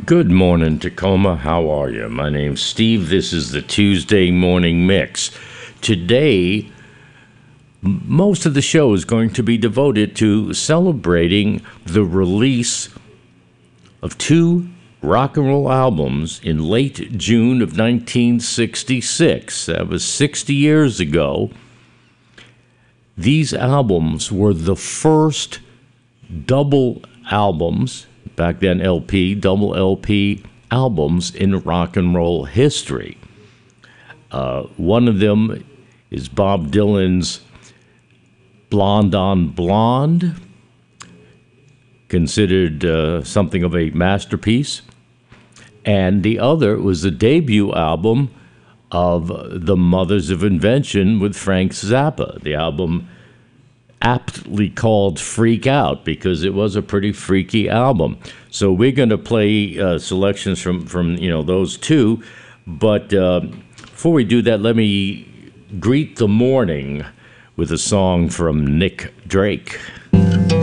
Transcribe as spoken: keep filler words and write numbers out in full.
Good morning, Tacoma. How are you? My name's Steve. This is the Tuesday Morning Mix. Today, m- most of the show is going to be devoted to celebrating the release of two rock and roll albums in late June of nineteen sixty-six. That was sixty years ago. These albums were the first double albums, back then L P, double L P albums in rock and roll history. Uh, one of them is Bob Dylan's Blonde on Blonde, considered uh, something of a masterpiece. And the other was the debut album of the Mothers of Invention with Frank Zappa, the album aptly called Freak Out because it was a pretty freaky album. So we're going to play uh, selections from, from you know those two. But uh, before we do that, let me greet the morning with a song from Nick Drake.